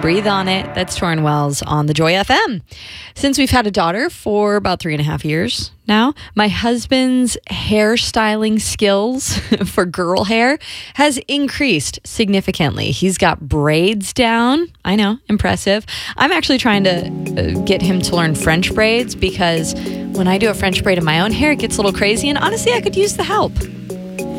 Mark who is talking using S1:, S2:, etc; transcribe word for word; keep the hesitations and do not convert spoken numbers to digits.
S1: Breathe on It. That's Torrin Wells on the Joy F M. Since we've had a daughter for about three and a half years now, my husband's hairstyling skills for girl hair has increased significantly. He's got braids down. I know, impressive. I'm actually trying to uh, get him to learn French braids because when I do a French braid in my own hair, it gets a little crazy, and honestly, I could use the help.